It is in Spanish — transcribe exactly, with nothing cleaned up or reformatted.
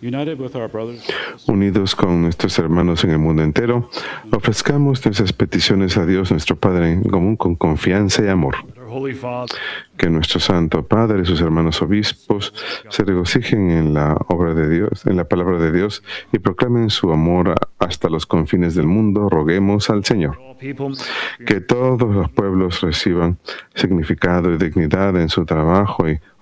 Unidos con nuestros hermanos en el mundo entero, ofrezcamos nuestras peticiones a Dios, nuestro Padre en común, con confianza y amor. Que nuestro Santo Padre y sus hermanos obispos se regocijen en la obra de Dios, en la palabra de Dios, y proclamen su amor hasta los confines del mundo. Roguemos al Señor. Que todos los pueblos reciban significado y dignidad en su trabajo y